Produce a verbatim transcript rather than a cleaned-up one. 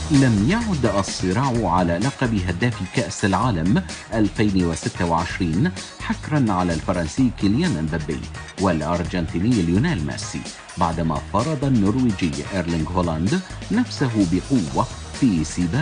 لم يعد الصراع على لقب هداف كأس العالم ألفين وستة وعشرين حكرا على الفرنسي كيليان امبابي والأرجنتيني ليونيل ميسي، بعدما فرض النرويجي إيرلينغ هولاند نفسه بقوة في سباق